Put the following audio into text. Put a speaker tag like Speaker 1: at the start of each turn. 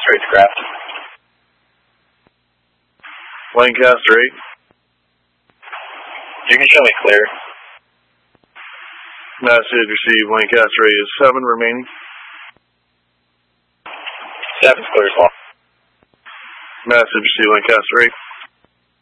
Speaker 1: Spacecraft.
Speaker 2: Lancaster 8.
Speaker 1: You can show me clear.
Speaker 2: Message received. Lancaster 8 is 7 remaining.
Speaker 1: 7's clear as well.
Speaker 2: Message received. Lancaster 8.